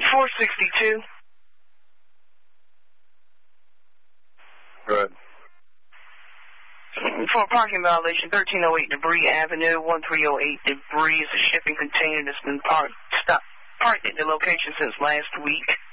462. Good. For a parking violation, 1308 Debris Avenue, 1308 Debris is a shipping container that's been parked at the location since last week.